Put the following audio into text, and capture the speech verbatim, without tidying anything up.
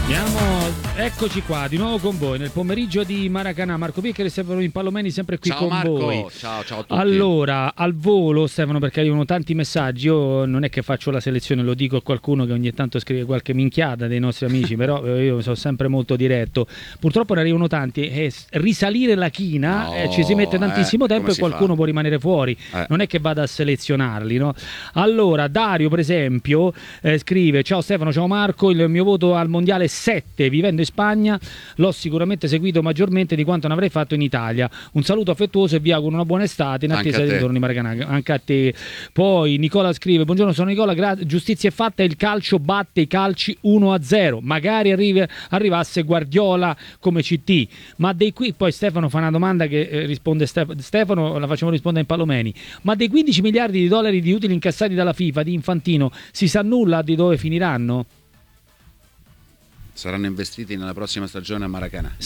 Andiamo, eccoci qua di nuovo con voi nel pomeriggio di Maracanã. Marco Piccheri e Stefano Impallomeni sempre qui ciao con Marco. voi. Ciao, ciao a tutti. Allora, al volo Stefano, perché arrivano tanti messaggi, io non è che faccio la selezione, lo dico a qualcuno che ogni tanto scrive qualche minchiata dei nostri amici, però io sono sempre molto diretto. Purtroppo ne arrivano tanti e risalire la china no, eh, ci si mette tantissimo eh, tempo e qualcuno fa? può rimanere fuori, eh. non è che vada a selezionarli, no? Allora, Dario per esempio eh, scrive: ciao Stefano, ciao Marco, il mio voto al mondiale sette, vivendo in Spagna l'ho sicuramente seguito maggiormente di quanto ne avrei fatto in Italia. Un saluto affettuoso e vi auguro una buona estate in attesa del ritorno di Maracanã. Anche a te. Poi Nicola scrive: buongiorno, sono Nicola, gra- giustizia è fatta, il calcio batte i calci uno a zero, magari arrivi- arrivasse Guardiola come C T, ma dei qui. Poi Stefano fa una domanda che eh, risponde Stef- Stefano, la facciamo rispondere in Palomeni: ma dei quindici miliardi di dollari di utili incassati dalla FIFA di Infantino si sa nulla di dove finiranno? Saranno investiti nella prossima stagione a Maracanã.